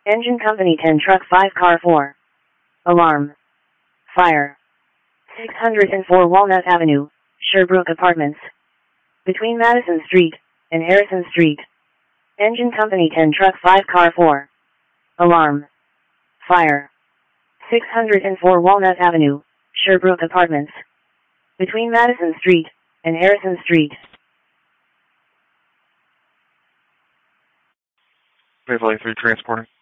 Engine Company 10 Truck 5 Car 4. Alarm. Fire. 604 Walnut Avenue, Sherbrooke Apartments. Between Madison Street and Harrison Street. Engine Company 10 Truck 5 Car 4. Alarm. Fire. 604 Walnut Avenue, Sherbrooke Apartments. Between Madison Street and Harrison Street. Wavelength 3 transporting.